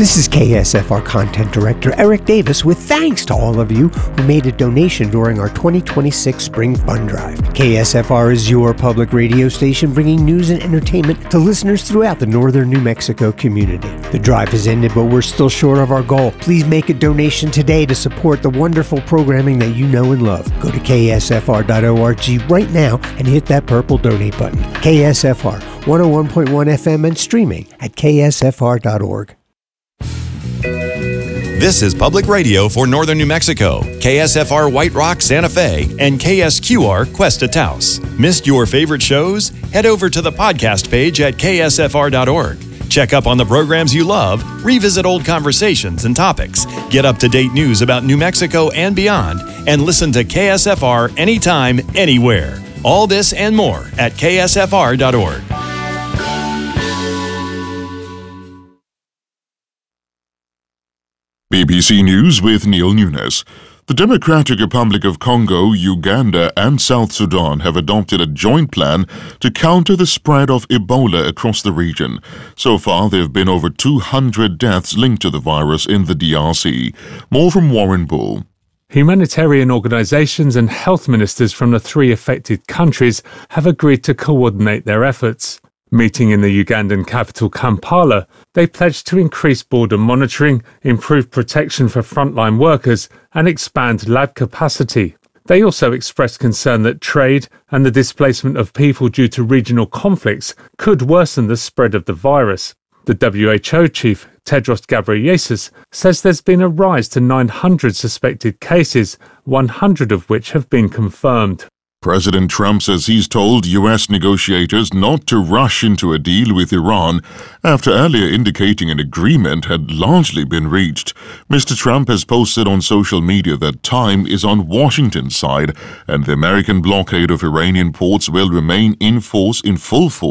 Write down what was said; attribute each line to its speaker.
Speaker 1: This is KSFR Content Director Eric Davis with thanks to all of you who made a donation during our 2026 Spring Fund Drive. KSFR is your public radio station bringing news and entertainment to listeners throughout the northern New Mexico community. The drive has ended, but we're still short of our goal. Please make a donation today to support the wonderful programming that you know and love. Go to ksfr.org right now and hit that purple donate button. KSFR 101.1 FM and streaming at ksfr.org.
Speaker 2: This is Public Radio for Northern New Mexico, KSFR White Rock, Santa Fe, and KSQR Cuesta Taos. Missed your favorite shows? Head over to the podcast page at ksfr.org. Check up on the programs you love, revisit old conversations and topics, get up-to-date news about New Mexico and beyond, and listen to KSFR anytime, anywhere. All this and more at ksfr.org.
Speaker 3: BBC News with Neil Nunes. The Democratic Republic of Congo, Uganda, and South Sudan have adopted a joint plan to counter the spread of Ebola across the region. So far, there have been over 200 deaths linked to the virus in the DRC. More from Warren Bull.
Speaker 4: Humanitarian organisations and health ministers from the three affected countries have agreed to coordinate their efforts. Meeting in the Ugandan capital Kampala, they pledged to increase border monitoring, improve protection for frontline workers, and expand lab capacity. They also expressed concern that trade and the displacement of people due to regional conflicts could worsen the spread of the virus. The WHO chief, Tedros Ghebreyesus, says there's been a rise to 900 suspected cases, 100 of which have been confirmed.
Speaker 3: President Trump says he's told U.S. negotiators not to rush into a deal with Iran after earlier indicating an agreement had largely been reached. Mr. Trump has posted on social media that time is on Washington's side and the American blockade of Iranian ports will remain in full force